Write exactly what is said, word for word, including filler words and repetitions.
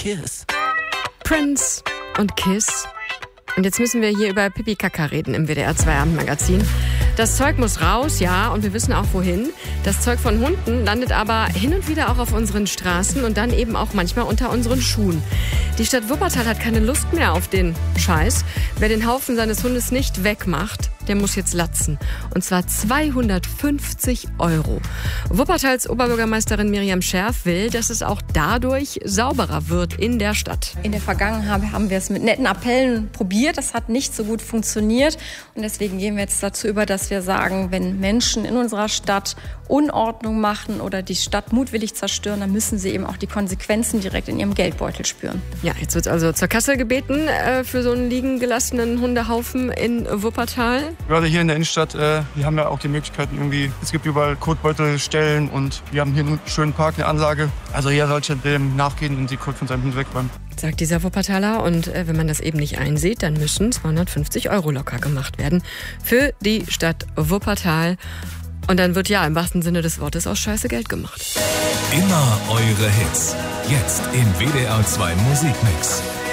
Kiss. Prince und Kiss. Und jetzt müssen wir hier über Pipi Kaka reden im W D R zwei Abendmagazin. Das Zeug muss raus, ja, und wir wissen auch wohin. Das Zeug von Hunden landet aber hin und wieder auch auf unseren Straßen und dann eben auch manchmal unter unseren Schuhen. Die Stadt Wuppertal hat keine Lust mehr auf den Scheiß. Wer den Haufen seines Hundes nicht wegmacht, der muss jetzt latzen. Und zwar zweihundertfünfzig Euro. Wuppertals Oberbürgermeisterin Miriam Scherf will, dass es auch dadurch sauberer wird in der Stadt. In der Vergangenheit haben wir es mit netten Appellen probiert. Das hat nicht so gut funktioniert. Und deswegen gehen wir jetzt dazu über, dass wir sagen, wenn Menschen in unserer Stadt Unordnung machen oder die Stadt mutwillig zerstören, dann müssen sie eben auch die Konsequenzen direkt in ihrem Geldbeutel spüren. Ja, jetzt wird also zur Kasse gebeten äh, für so einen liegen gelassenen Hundehaufen in Wuppertal. Gerade hier in der Innenstadt, äh, wir haben ja auch die Möglichkeiten irgendwie, es gibt überall Kotbeutelstellen und wir haben hier einen schönen Park, eine Anlage. Also jeder sollte dem nachgehen und die Kot von seinem Hund wegräumen. Sagt dieser Wuppertaler. Und äh, wenn man das eben nicht einsieht, dann müssen zweihundertfünfzig Euro locker gemacht werden für die Stadt Wuppertal. Und dann wird ja im wahrsten Sinne des Wortes aus Scheiße Geld gemacht. Immer eure Hits. Jetzt im W D R zwei Musikmix.